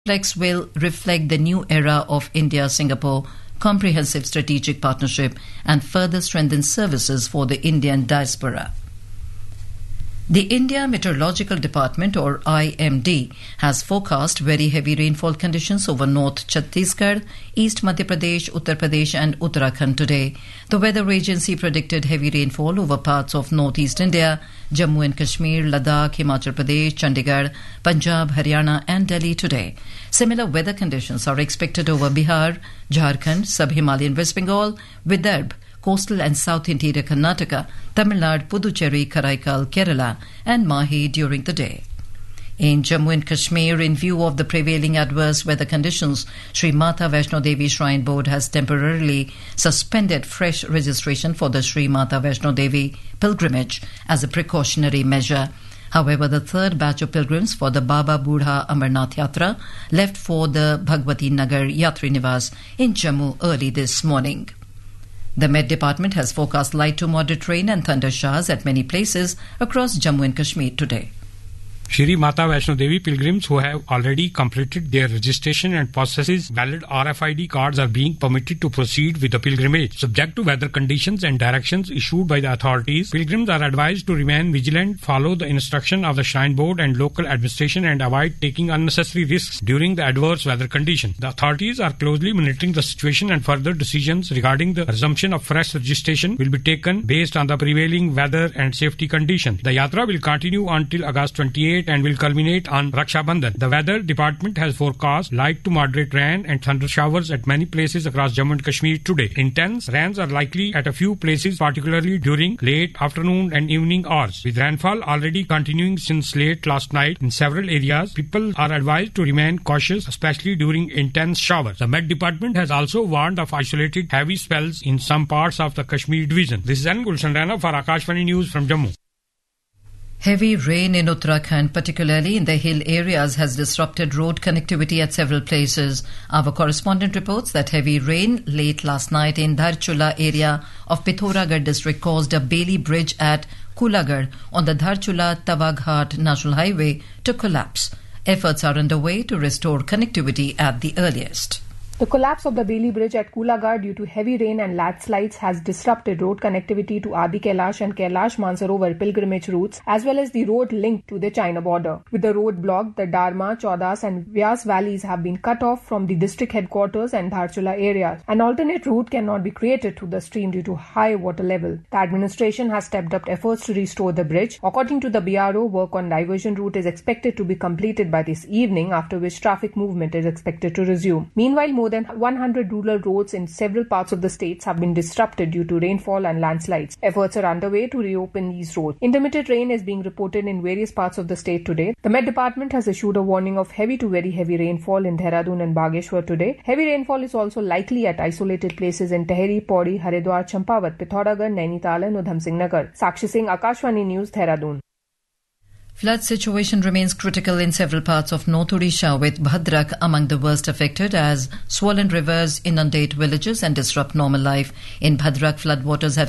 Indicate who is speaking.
Speaker 1: Complex will reflect the new era of India-Singapore comprehensive strategic partnership and further strengthen services for the Indian diaspora. The India Meteorological Department, or IMD, has forecast very heavy rainfall conditions over North Chhattisgarh, East Madhya Pradesh, Uttar Pradesh and Uttarakhand today. The weather agency predicted heavy rainfall over parts of northeast India, Jammu and Kashmir, Ladakh, Himachal Pradesh, Chandigarh, Punjab, Haryana and Delhi today. Similar weather conditions are expected over Bihar, Jharkhand, Sub-Himalayan West Bengal, Vidarbha, coastal and south interior Karnataka, Tamil Nadu, Puducherry, Karaikal, Kerala and Mahe during the day. In Jammu and Kashmir, in view of the prevailing adverse weather conditions, Sri Mata Vaishno Devi Shrine Board has temporarily suspended fresh registration for the Sri Mata Vaishno Devi pilgrimage as a precautionary measure. However, the third batch of pilgrims for the Baba Budha Amarnath Yatra left for the Bhagwati Nagar Yatri Niwas in Jammu early this morning. The Met Department has forecast light to moderate rain and thunder showers at many places across Jammu and Kashmir today.
Speaker 2: Shri Mata Vaishno Devi pilgrims who have already completed their registration and possesses valid RFID cards are being permitted to proceed with the pilgrimage. Subject to weather conditions and directions issued by the authorities, pilgrims are advised to remain vigilant, follow the instruction of the Shrine Board and local administration and avoid taking unnecessary risks during the adverse weather conditions. The authorities are closely monitoring the situation and further decisions regarding the resumption of fresh registration will be taken based on the prevailing weather and safety conditions. The Yatra will continue until August 28 and will culminate on Raksha Bandhan. The Weather Department has forecast light to moderate rain and thunder showers at many places across Jammu and Kashmir today. Intense rains are likely at a few places, particularly during late afternoon and evening hours. With rainfall already continuing since late last night in several areas, people are advised to remain cautious, especially during intense showers. The Met Department has also warned of isolated heavy spells in some parts of the Kashmir division. This is N. Gulshan Rana for Akashvani News from Jammu.
Speaker 1: Heavy rain in Uttarakhand, particularly in the hill areas, has disrupted road connectivity at several places. Our correspondent reports that heavy rain late last night in Dharchula area of Pithoragarh district caused a Bailey bridge at Kulagarh on the Dharchula-Tawaghat National Highway to collapse. Efforts are underway to restore connectivity at the earliest.
Speaker 3: The collapse of the Bailey Bridge at Kulagarh due to heavy rain and landslides has disrupted road connectivity to Adi Kailash and Kailash Mansarovar pilgrimage routes as well as the road linked to the China border. With the road blocked, the Dharma, Chaudas and Vyas valleys have been cut off from the district headquarters and Dharchula areas. An alternate route cannot be created to the stream due to high water level. The administration has stepped up efforts to restore the bridge. According to the BRO, work on diversion route is expected to be completed by this evening, after which traffic movement is expected to resume. Meanwhile, more than 100 rural roads in several parts of the states have been disrupted due to rainfall and landslides. Efforts are underway to reopen these roads. Intermittent rain is being reported in various parts of the state today. The Met Department has issued a warning of heavy to very heavy rainfall in Dehradun and Bageshwar today. Heavy rainfall is also likely at isolated places in Tehri, Pauri, Haridwar, Champawat, Pithoragarh, Nainital and Udham Singh Nagar. Sakshi Singh, Akashvani News, Dehradun.
Speaker 1: Flood situation remains critical in several parts of North Odisha, with Bhadrak among the worst affected as swollen rivers inundate villages and disrupt normal life. In Bhadrak, floodwaters have